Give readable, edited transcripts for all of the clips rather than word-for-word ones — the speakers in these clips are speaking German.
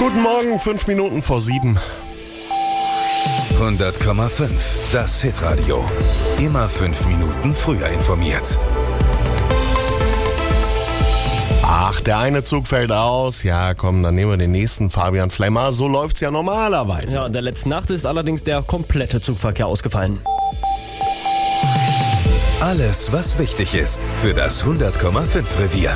Guten Morgen, 5 Minuten vor 7. 100,5. Das Hitradio. Immer 5 Minuten früher informiert. Ach, der eine Zug fällt aus. Ja, komm, dann nehmen wir den nächsten, Fabian Flemmer. So läuft's ja normalerweise. Ja, in der letzten Nacht ist allerdings der komplette Zugverkehr ausgefallen. Alles, was wichtig ist für das 100,5 Revier.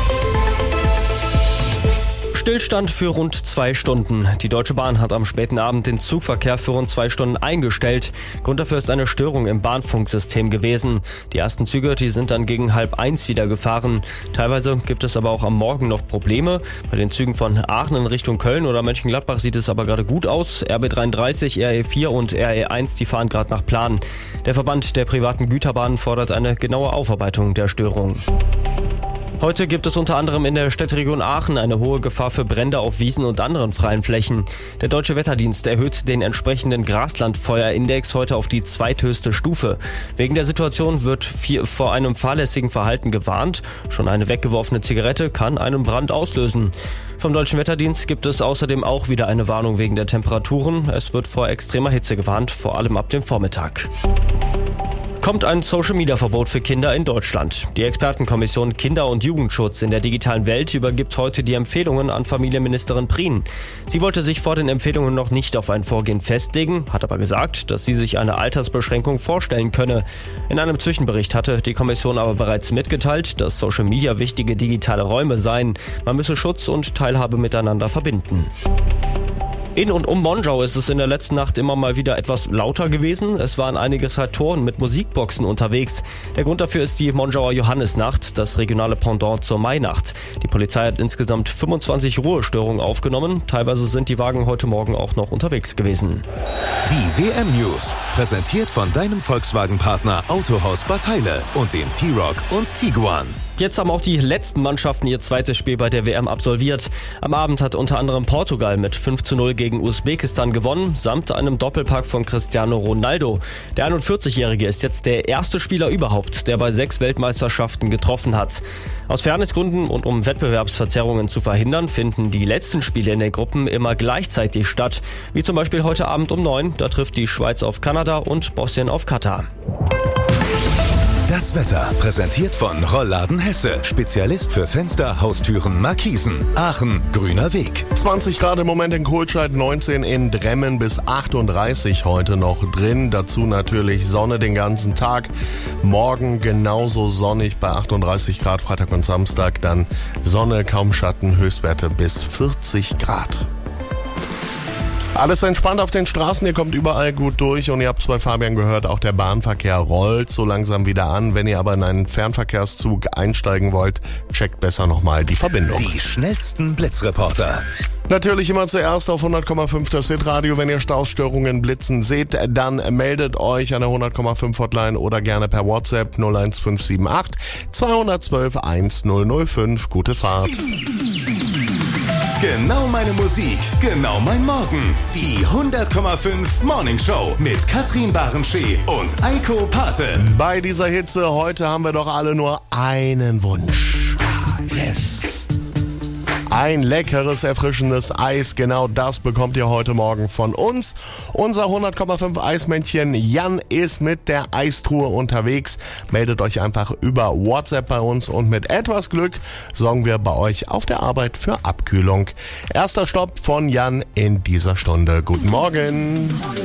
Stillstand für rund 2 Stunden. Die Deutsche Bahn hat am späten Abend den Zugverkehr für rund 2 Stunden eingestellt. Grund dafür ist eine Störung im Bahnfunksystem gewesen. Die ersten Züge, die sind dann gegen 12:30 wieder gefahren. Teilweise gibt es aber auch am Morgen noch Probleme. Bei den Zügen von Aachen in Richtung Köln oder Mönchengladbach sieht es aber gerade gut aus. RB33, RE4 und RE1, die fahren gerade nach Plan. Der Verband der privaten Güterbahnen fordert eine genaue Aufarbeitung der Störung. Heute gibt es unter anderem in der Städteregion Aachen eine hohe Gefahr für Brände auf Wiesen und anderen freien Flächen. Der Deutsche Wetterdienst erhöht den entsprechenden Graslandfeuerindex heute auf die zweithöchste Stufe. Wegen der Situation wird vor einem fahrlässigen Verhalten gewarnt. Schon eine weggeworfene Zigarette kann einen Brand auslösen. Vom Deutschen Wetterdienst gibt es außerdem auch wieder eine Warnung wegen der Temperaturen. Es wird vor extremer Hitze gewarnt, vor allem ab dem Vormittag. Kommt ein Social-Media-Verbot für Kinder in Deutschland. Die Expertenkommission Kinder- und Jugendschutz in der digitalen Welt übergibt heute die Empfehlungen an Familienministerin Prien. Sie wollte sich vor den Empfehlungen noch nicht auf ein Vorgehen festlegen, hat aber gesagt, dass sie sich eine Altersbeschränkung vorstellen könne. In einem Zwischenbericht hatte die Kommission aber bereits mitgeteilt, dass Social-Media wichtige digitale Räume seien. Man müsse Schutz und Teilhabe miteinander verbinden. In und um Monschau ist es in der letzten Nacht immer mal wieder etwas lauter gewesen. Es waren einige Traktoren mit Musikboxen unterwegs. Der Grund dafür ist die Monschauer Johannisnacht, das regionale Pendant zur Mainacht. Die Polizei hat insgesamt 25 Ruhestörungen aufgenommen. Teilweise sind die Wagen heute Morgen auch noch unterwegs gewesen. Die WM-News, präsentiert von deinem Volkswagen-Partner Autohaus Bad Heile und dem T-Roc und Tiguan. Jetzt haben auch die letzten Mannschaften ihr zweites Spiel bei der WM absolviert. Am Abend hat unter anderem Portugal mit 5:0 gegen Usbekistan gewonnen, samt einem Doppelpack von Cristiano Ronaldo. Der 41-Jährige ist jetzt der erste Spieler überhaupt, der bei 6 Weltmeisterschaften getroffen hat. Aus Fairnessgründen und um Wettbewerbsverzerrungen zu verhindern, finden die letzten Spiele in den Gruppen immer gleichzeitig statt. Wie zum Beispiel heute Abend um 9, da trifft die Schweiz auf Kanada und Bosnien auf Katar. Das Wetter, präsentiert von Rollladen Hesse. Spezialist für Fenster, Haustüren, Markisen. Aachen, grüner Weg. 20 Grad im Moment in Kohlscheid, 19 in Dremmen, bis 38 heute noch drin. Dazu natürlich Sonne den ganzen Tag. Morgen genauso sonnig bei 38 Grad, Freitag und Samstag. Dann Sonne, kaum Schatten, Höchstwerte bis 40 Grad. Alles entspannt auf den Straßen, ihr kommt überall gut durch und ihr habt es bei Fabian gehört, auch der Bahnverkehr rollt so langsam wieder an. Wenn ihr aber in einen Fernverkehrszug einsteigen wollt, checkt besser nochmal die Verbindung. Die schnellsten Blitzreporter. Natürlich immer zuerst auf 100,5 das Hitradio. Wenn ihr Stausstörungen, Blitzen seht, dann meldet euch an der 100,5 Hotline oder gerne per WhatsApp 01578 212 1005. Gute Fahrt. Genau meine Musik, genau mein Morgen. Die 100,5 Morning Show mit Katrin Barenschee und Eiko Pate. Bei dieser Hitze heute haben wir doch alle nur einen Wunsch. Yes. Ein leckeres, erfrischendes Eis, genau das bekommt ihr heute Morgen von uns. Unser 100,5 Eismännchen Jan ist mit der Eistruhe unterwegs. Meldet euch einfach über WhatsApp bei uns und mit etwas Glück sorgen wir bei euch auf der Arbeit für Abkühlung. Erster Stopp von Jan in dieser Stunde. Guten Morgen.